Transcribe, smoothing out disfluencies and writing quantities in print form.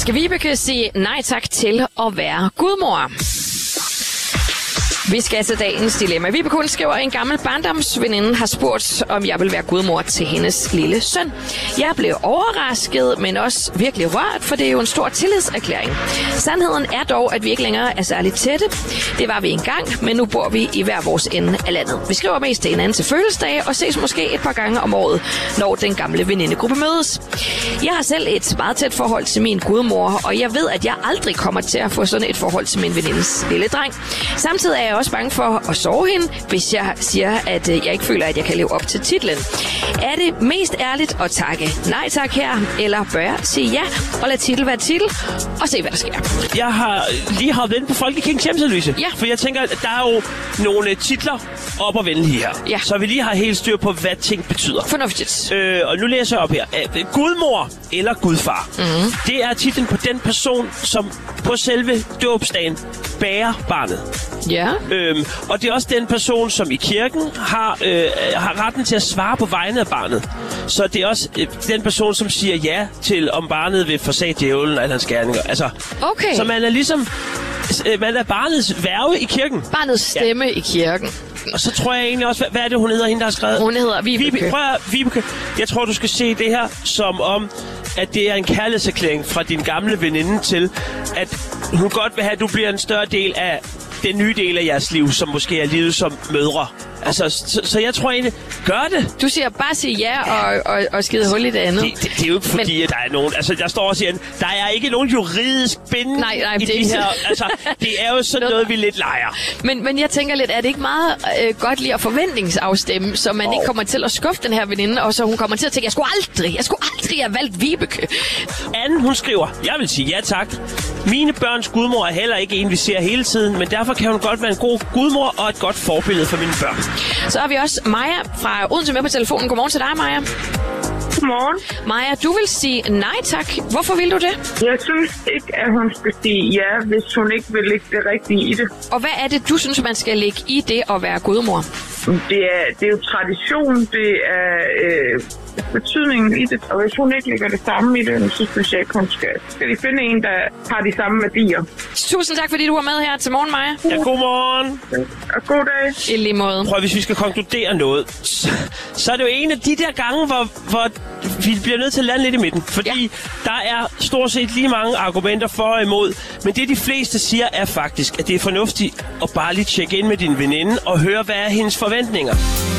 Skal Vibeke sige nej tak til at være gudmor? Vi skal til dagens dilemma. Vibeke, hun skriver, en gammel barndomsveninde har spurgt, om jeg vil være gudmor til hendes lille søn. Jeg blev overrasket, men også virkelig rørt, for det er jo en stor tillidserklæring. Sandheden er dog, at vi ikke længere er særligt tætte. Det var vi engang, men nu bor vi i hver vores ende af landet. Vi skriver mest til hinanden til fødselsdage og ses måske et par gange om året, når den gamle venindegruppe mødes. Jeg har selv et meget tæt forhold til min gudmor, og jeg ved, at jeg aldrig kommer til at få sådan et forhold til min venindes lille dreng. Samtidig er jeg også bange for at sove hende, hvis jeg siger, at jeg ikke føler, at jeg kan leve op til titlen. Er det mest ærligt at takke nej tak her, eller bør jeg sige ja og lade titel være titel, og se, hvad der sker? Jeg har lige hoppet ind på Folkekirkens hjemmeside, Louise. Ja. For jeg tænker, at der er jo nogle titler op og vende her. Ja. Så vi lige har helt styr på, hvad ting betyder. Fornuftigt. Og nu læser jeg op her. Gudmor eller gudfar. Mm-hmm. Det er titlen på den person, som på selve dåbsdagen bærer barnet. Ja. Og det er også den person, som i kirken har retten til at svare på vegne af barnet. Så det er også den person, som siger ja til, om barnet vil forsage djævlen eller hans gerninger. Altså, okay. Så man er ligesom... Man er barnets værge i kirken. Barnets stemme i kirken. Og så tror jeg egentlig også, hvad er det, hun hedder, hende, der har skrevet? Hun hedder Vibeke. Vibeke, jeg tror, du skal se det her som om, at det er en kærlighedserklæring fra din gamle veninde til, at hun godt vil have, at du bliver en større del af den nye del af jeres liv, som måske er livet som mødre. Altså, så jeg tror egentlig, gør det. Du siger bare sige ja og skide hul i det andet. Det er jo ikke fordi, at der er nogen... Altså, jeg står og siger, der er ikke nogen juridisk binding i det her. Altså, det er jo sådan noget, vi lidt leger. Men jeg tænker lidt, er det ikke meget godt lige at forventningsafstemme, så man ikke kommer til at skuffe den her veninde, og så hun kommer til at tænke, jeg skulle aldrig have valgt Vibeke. Anne, hun skriver, jeg vil sige ja tak. Mine børns gudmor er heller ikke en, vi ser hele tiden, men derfor kan hun godt være en god gudmor og et godt forbillede for mine børn. Så har vi også Maja fra Odense med på telefonen. Godmorgen til dig, Maja. Godmorgen. Maja, du vil sige nej tak. Hvorfor vil du det? Jeg synes ikke, at hun skal sige ja, hvis hun ikke vil lægge det rigtige i det. Og hvad er det, du synes, man skal lægge i det at være gudmor? Det er jo tradition, det er betydningen i det. Og hvis hun ikke lægger det samme i det, så synes jeg ikke, hun skal de finde en, der har de samme værdier. Tusind tak, fordi du var med her til morgen, Maja. Ja, godmorgen. Og god dag. I lige måde. Prøv, hvis vi skal konkludere noget, så er det jo en af de der gange, hvor vi bliver nødt til at lande lidt i midten. Fordi der er stort set lige mange argumenter for og imod. Men det, de fleste siger, er faktisk, at det er fornuftigt at bare lige tjekke ind med din veninde og høre, hvad er hendes forventninger.